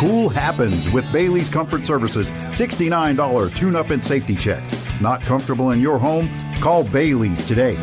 Cool happens with Bailey's Comfort Services $69 tune-up and safety check. Not comfortable in your home? Call Bailey's today.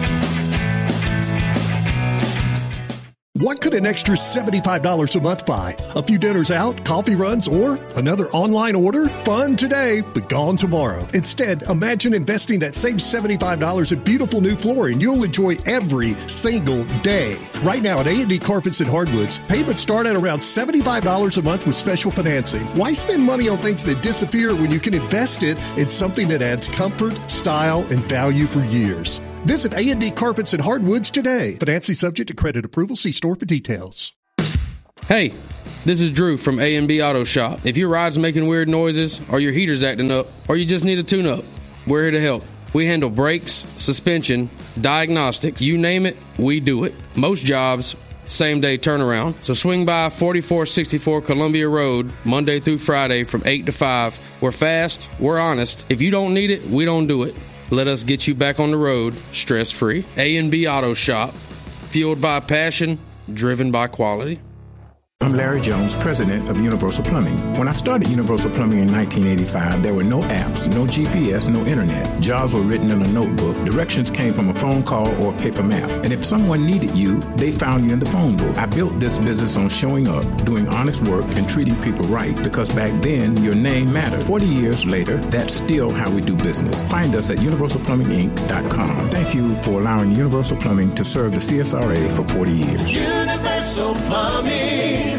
What could an extra $75 a month buy? A few dinners out, coffee runs, or another online order? Fun today, but gone tomorrow. Instead, imagine investing that same $75 in beautiful new flooring you'll enjoy every single day. Right now at A&D Carpets and Hardwoods, payments start at around $75 a month with special financing. Why spend money on things that disappear when you can invest it in something that adds comfort, style, and value for years? Visit A&D Carpets and Hardwoods today. Financing subject to credit approval. See store for details. Hey, this is Drew from A&B Auto Shop. If your ride's making weird noises, or your heater's acting up, or you just need a tune-up, we're here to help. We handle brakes, suspension, diagnostics, you name it, we do it. Most jobs, same-day turnaround. So swing by 4464 Columbia Road, Monday through Friday from 8 to 5. We're fast, we're honest. If you don't need it, we don't do it. Let us get you back on the road, stress-free. A&B Auto Shop, fueled by passion, driven by quality. I'm Larry Jones, president of Universal Plumbing. When I started Universal Plumbing in 1985, there were no apps, no GPS, no internet. Jobs were written in a notebook. Directions came from a phone call or a paper map. And if someone needed you, they found you in the phone book. I built this business on showing up, doing honest work, and treating people right, because back then, your name mattered. 40 years later, that's still how we do business. Find us at universalplumbinginc.com. Thank you for allowing Universal Plumbing to serve the CSRA for 40 years. Universal Plumbing.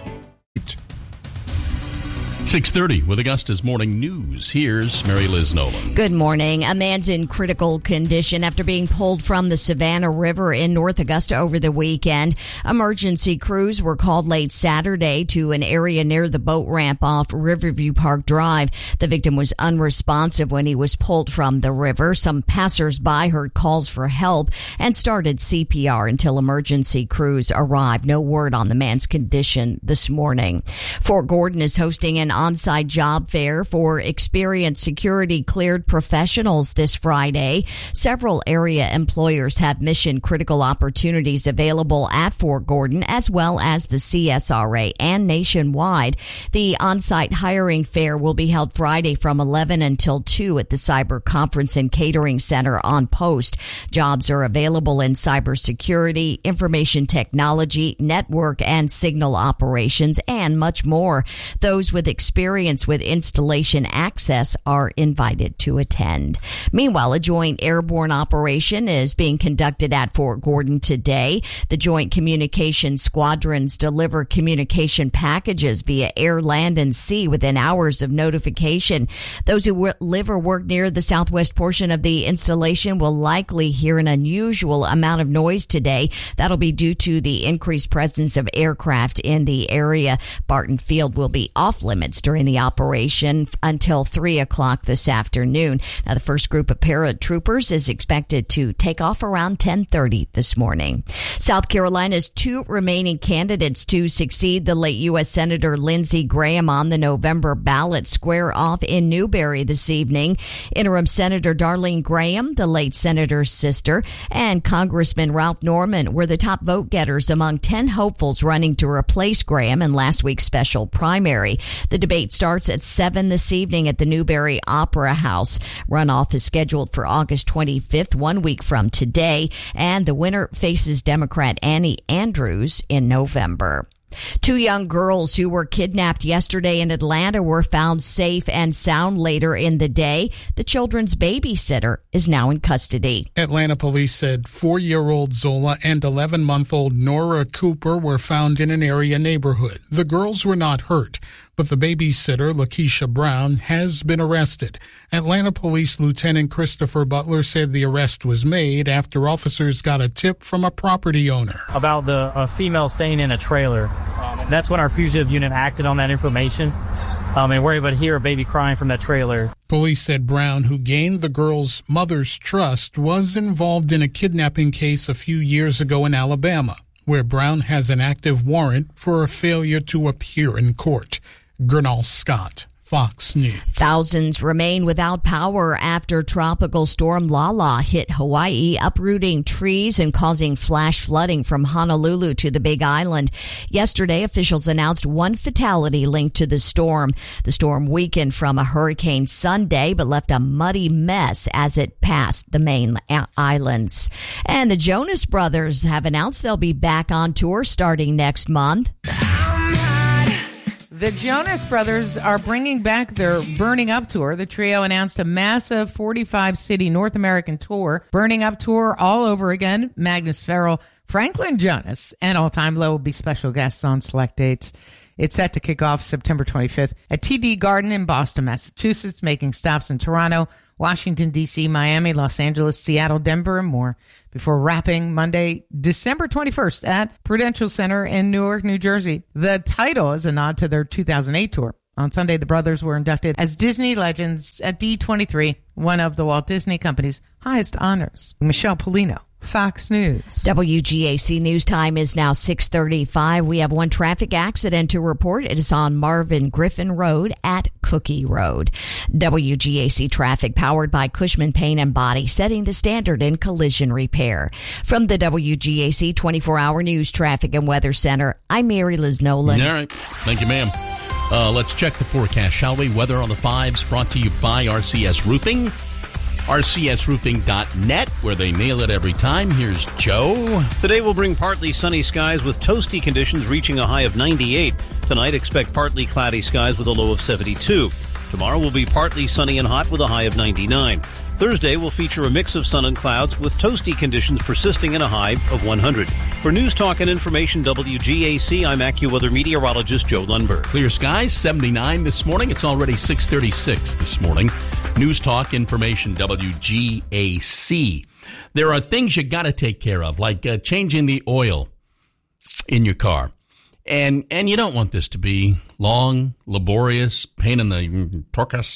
6:30 with Augusta's Morning News. Here's Mary Liz Nolan. Good morning. A man's in critical condition after being pulled from the Savannah River in North Augusta over the weekend. Emergency crews were called late Saturday to an area near the boat ramp off Riverview Park Drive. The victim was unresponsive when he was pulled from the river. Some passersby heard calls for help and started CPR until emergency crews arrived. No word on the man's condition this morning. Fort Gordon is hosting an on-site job fair for experienced security-cleared professionals this Friday. Several area employers have mission-critical opportunities available at Fort Gordon, as well as the CSRA and nationwide. The on-site hiring fair will be held Friday from 11 until 2 at the Cyber Conference and Catering Center on Post. Jobs are available in cybersecurity, information technology, network and signal operations, and much more. Those with experience with installation access are invited to attend. Meanwhile, a joint airborne operation is being conducted at Fort Gordon today. The Joint Communication Squadrons deliver communication packages via air, land, and sea within hours of notification. Those who live or work near the southwest portion of the installation will likely hear an unusual amount of noise today. That'll be due to the increased presence of aircraft in the area. Barton Field will be off limits during the operation until 3 o'clock this afternoon. Now, the first group of paratroopers is expected to take off around 10:30 this morning. South Carolina's two remaining candidates to succeed the late U.S. Senator Lindsey Graham on the November ballot square off in Newberry this evening. Interim Senator Darlene Graham, the late senator's sister, and Congressman Ralph Norman were the top vote getters among 10 hopefuls running to replace Graham in last week's special primary. The debate starts at 7 this evening at the Newberry Opera House. Runoff is scheduled for August 25th, 1 week from today, and the winner faces Democrat Annie Andrews in November. Two young girls who were kidnapped yesterday in Atlanta were found safe and sound later in the day. The children's babysitter is now in custody. Atlanta police said 4-year-old Zola and 11-month-old Nora Cooper were found in an area neighborhood. The girls were not hurt, but the babysitter, Lakeisha Brown, has been arrested. Atlanta Police Lieutenant Christopher Butler said the arrest was made after officers got a tip from a property owner about a female staying in a trailer. That's when our fugitive unit acted on that information, and we're able to hear a baby crying from that trailer. Police said Brown, who gained the girl's mother's trust, was involved in a kidnapping case a few years ago in Alabama, where Brown has an active warrant for a failure to appear in court. Gernal Scott, Fox News. Thousands remain without power after Tropical Storm Lala hit Hawaii, uprooting trees and causing flash flooding from Honolulu to the Big Island. Yesterday, officials announced one fatality linked to the storm. The storm weakened from a hurricane Sunday, but left a muddy mess as it passed the main islands. And the Jonas Brothers have announced they'll be back on tour starting next month. The Jonas Brothers are bringing back their Burning Up tour. The trio announced a massive 45-city North American tour. Burning Up tour all over again. Magnus Farrell, Franklin Jonas, and All Time Low will be special guests on select dates. It's set to kick off September 25th at TD Garden in Boston, Massachusetts, making stops in Toronto, Washington, D.C., Miami, Los Angeles, Seattle, Denver, and more, before wrapping Monday, December 21st at Prudential Center in Newark, New Jersey. The title is a nod to their 2008 tour. On Sunday, the brothers were inducted as Disney Legends at D23, one of the Walt Disney Company's highest honors. Michelle Polino, Fox News. WGAC News Time is now 6:35. We have one traffic accident to report. It is on Marvin Griffin Road at Cookie Road. WGAC traffic powered by Cushman Paint and Body, setting the standard in collision repair. From the WGAC 24-hour News Traffic and Weather Center, I'm Mary Liz Nolan. All right. Thank you, ma'am. Let's check the forecast, shall we? Weather on the 5s brought to you by RCS Roofing. RCSroofing.net, where they nail it every time. Here's Joe. Today will bring partly sunny skies with toasty conditions reaching a high of 98. Tonight, expect partly cloudy skies with a low of 72. Tomorrow will be partly sunny and hot with a high of 99. Thursday will feature a mix of sun and clouds with toasty conditions persisting in a high of 100. For News Talk and Information WGAC, I'm AccuWeather meteorologist Joe Lundberg. Clear skies, 79 this morning. It's already 6:36 this morning. News Talk Information WGAC. There are things you got to take care of, like changing the oil in your car. And you don't want this to be long, laborious, pain in the torcus.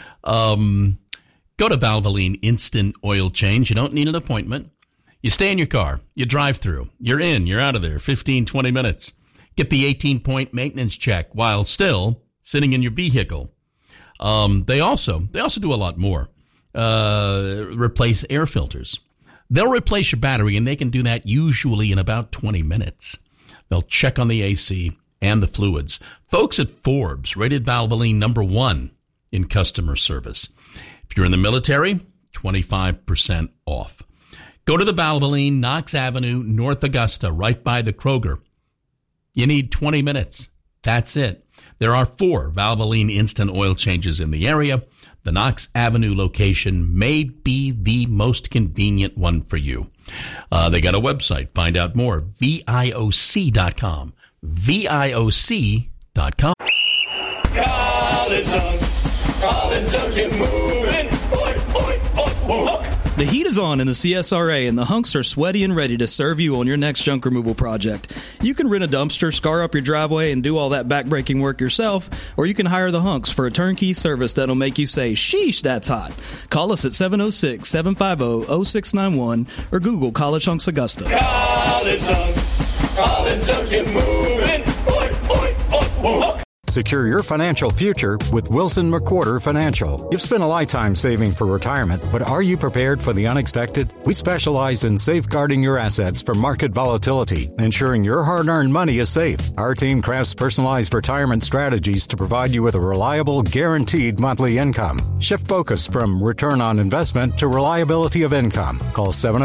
Go to Valvoline Instant Oil Change. You don't need an appointment. You stay in your car. You drive through. You're in. You're out of there. 15, 20 minutes. Get the 18-point maintenance check while still sitting in your vehicle. They also do a lot more. Replace air filters. They'll replace your battery, and they can do that usually in about 20 minutes. They'll check on the AC and the fluids. Folks at Forbes rated Valvoline number 1 in customer service. If you're in the military, 25% off. Go to the Valvoline, Knox Avenue, North Augusta, right by the Kroger. You need 20 minutes. That's it. There are 4 Valvoline instant oil changes in the area. The Knox Avenue location may be the most convenient one for you. They got a website. Find out more. VIOC.com. VIOC.com. Collins, get moving. Oi, oi, oi, oi. The heat is on in the CSRA, and the hunks are sweaty and ready to serve you on your next junk removal project. You can rent a dumpster, scar up your driveway, and do all that backbreaking work yourself, or you can hire the hunks for a turnkey service that'll make you say, sheesh, that's hot. Call us at 706-750-0691 or Google College Hunks Augusta. College Hunks, get moving. Oi, oi, oi, oi. Secure your financial future with Wilson McWhorter Financial. You've spent a lifetime saving for retirement, but are you prepared for the unexpected? We specialize in safeguarding your assets from market volatility, ensuring your hard-earned money is safe. Our team crafts personalized retirement strategies to provide you with a reliable, guaranteed monthly income. Shift focus from return on investment to reliability of income. Call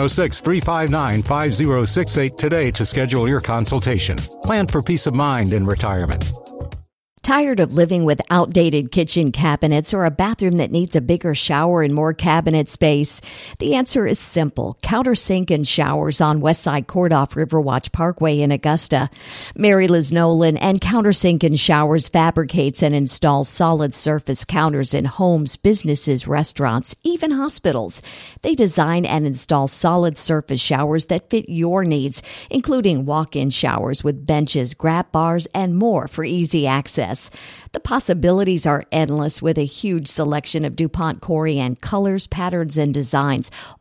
706-359-5068 today to schedule your consultation. Plan for peace of mind in retirement. Tired of living with outdated kitchen cabinets or a bathroom that needs a bigger shower and more cabinet space? The answer is simple. Countersink and Showers on Westside Court off Riverwatch Parkway in Augusta. Mary Liz Nolan and Countersink and Showers fabricates and installs solid surface counters in homes, businesses, restaurants, even hospitals. They design and install solid surface showers that fit your needs, including walk-in showers with benches, grab bars, and more for easy access. The possibilities are endless with a huge selection of DuPont Corian colors, patterns, and designs,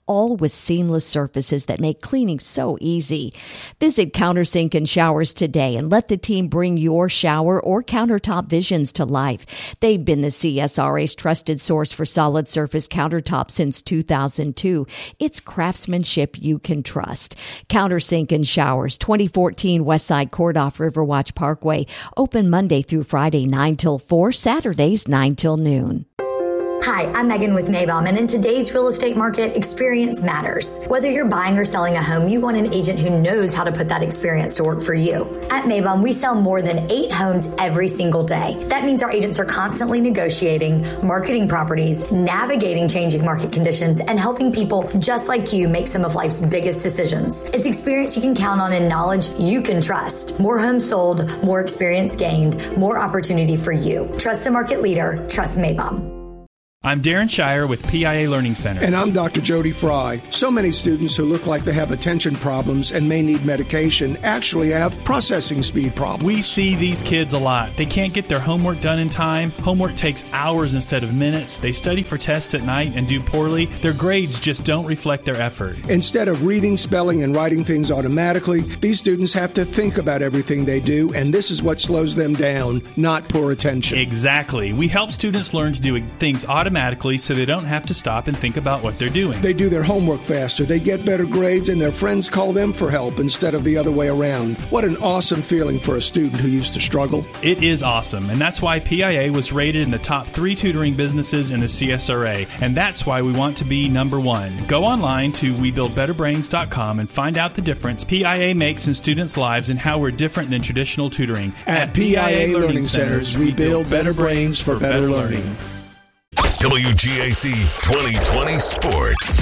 all with seamless surfaces that make cleaning so easy. Visit Countersink and Showers today and let the team bring your shower or countertop visions to life. They've been the CSRA's trusted source for solid surface countertops since 2002. It's craftsmanship you can trust. Countersink and Showers, 2014 Westside Court off Riverwatch Parkway. Open Monday through Friday, 9 till 4, Saturdays, 9 till noon. Hi, I'm Megan with Maybaum, and in today's real estate market, experience matters. Whether you're buying or selling a home, you want an agent who knows how to put that experience to work for you. At Maybaum, we sell more than 8 homes every single day. That means our agents are constantly negotiating, marketing properties, navigating changing market conditions, and helping people just like you make some of life's biggest decisions. It's experience you can count on and knowledge you can trust. More homes sold, more experience gained, more opportunity for you. Trust the market leader. Trust Maybaum. I'm Darren Shire with PIA Learning Center. And I'm Dr. Jody Fry. So many students who look like they have attention problems and may need medication actually have processing speed problems. We see these kids a lot. They can't get their homework done in time. Homework takes hours instead of minutes. They study for tests at night and do poorly. Their grades just don't reflect their effort. Instead of reading, spelling, and writing things automatically, these students have to think about everything they do, and this is what slows them down, not poor attention. Exactly. We help students learn to do things automatically so they don't have to stop and think about what they're doing. They do their homework faster, they get better grades, and their friends call them for help instead of the other way around. What an awesome feeling for a student who used to struggle. It is awesome, and that's why PIA was rated in the top 3 tutoring businesses in the CSRA, and that's why we want to be number 1. Go online to WeBuildBetterBrains.com and find out the difference PIA makes in students' lives and how we're different than traditional tutoring. At PIA Learning Centers, we build better brains for better learning. WGAC 2020 Sports.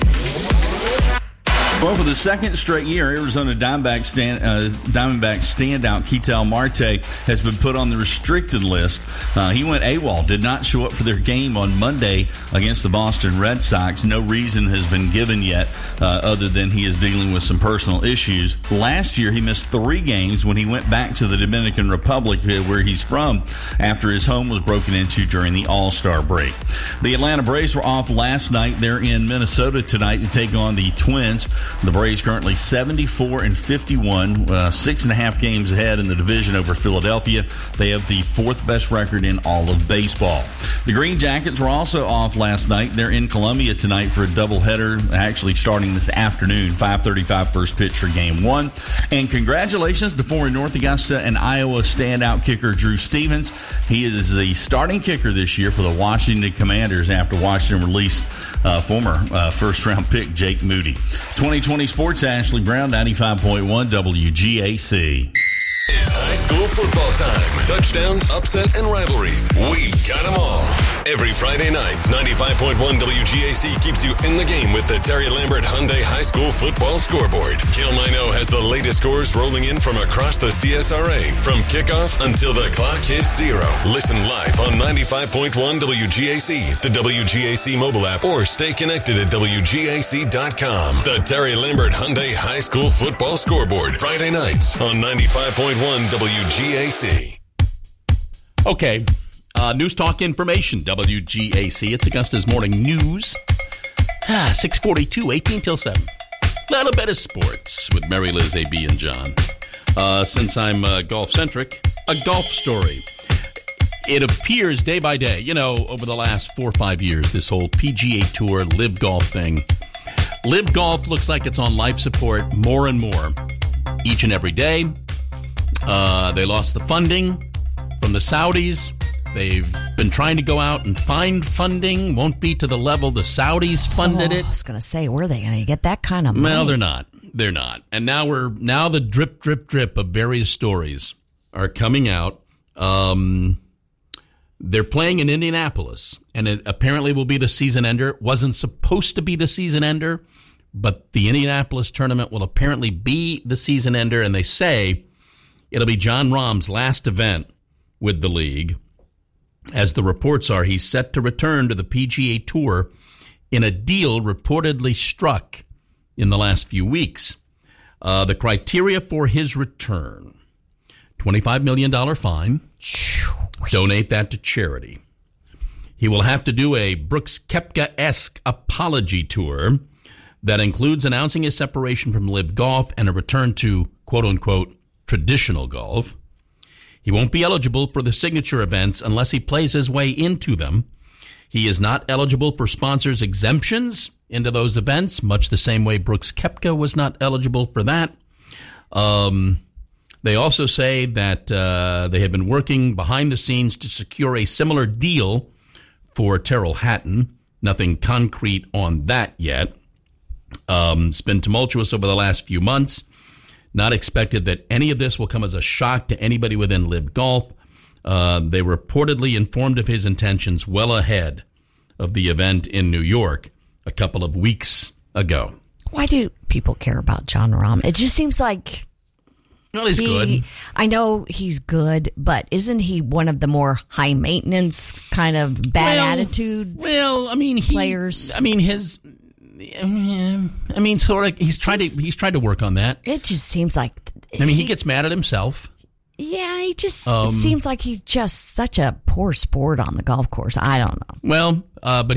Well, for the second straight year, Arizona Diamondback standout Ketel Marte has been put on the restricted list. He went AWOL, did not show up for their game on Monday against the Boston Red Sox. No reason has been given yet other than he is dealing with some personal issues. Last year, he missed 3 games when he went back to the Dominican Republic, where he's from, after his home was broken into during the All-Star break. The Atlanta Braves were off last night. They're in Minnesota tonight to take on the Twins. The Braves currently 74-51, 6.5 games ahead in the division over Philadelphia. They have the 4th best record in all of baseball. The Green Jackets were also off last night. They're in Columbia tonight for a doubleheader, actually starting this afternoon, 5:35 first pitch for Game 1. And congratulations to former North Augusta and Iowa standout kicker Drew Stevens. He is the starting kicker this year for the Washington Commanders after Washington released former first-round pick Jake Moody. 2020 Sports, Ashley Brown, 95.1 WGAC. It's high school football time. Touchdowns, upsets, and rivalries. We've got them all. Every Friday night, 95.1 WGAC keeps you in the game with the Terry Lambert Hyundai High School Football Scoreboard. Kel Nino has the latest scores rolling in from across the CSRA, from kickoff until the clock hits 0. Listen live on 95.1 WGAC, the WGAC mobile app, or stay connected at WGAC.com. The Terry Lambert Hyundai High School Football Scoreboard, Friday nights on 95.1 WGAC. Okay, News Talk Information, WGAC. It's Augusta's Morning News. 6:42, 18 till 7. Little bit of sports with Mary Liz, AB, and John. Since I'm golf-centric, a golf story. It appears day by day, over the last 4 or 5 years, this whole PGA Tour, Live Golf thing. Live Golf looks like it's on life support more and more each and every day. They lost the funding from the Saudis. They've been trying to go out and find funding. Won't be to the level the Saudis funded it. I was going to say, where are they going to get that kind of money? Well, they're not. They're not. And now the drip, drip, drip of various stories are coming out. They're playing in Indianapolis, and it apparently will be the season ender. It wasn't supposed to be the season ender, but the Indianapolis tournament will apparently be the season ender, and they say it'll be Jon Rahm's last event with the league. As the reports are, he's set to return to the PGA Tour in a deal reportedly struck in the last few weeks. The criteria for his return, $25 million fine. Donate that to charity. He will have to do a Brooks Koepka-esque apology tour that includes announcing his separation from LIV Golf and a return to quote-unquote traditional golf. He won't be eligible for the signature events unless he plays his way into them. He is not eligible for sponsors' exemptions into those events, much the same way Brooks Koepka was not eligible for that. They also say that they have been working behind the scenes to secure a similar deal for Tyrrell Hatton. Nothing concrete on that yet. It's been tumultuous over the last few months. Not expected that any of this will come as a shock to anybody within LIV Golf. They reportedly informed of his intentions well ahead of the event in New York a couple of weeks ago. Why do people care about Jon Rahm? It just seems like... Well, he's good. I know he's good, but isn't he one of the more high maintenance kind of bad attitude players? He's tried to work on that. It just seems like he gets mad at himself. Yeah, he just seems like he's just such a poor sport on the golf course. I don't know. Well, but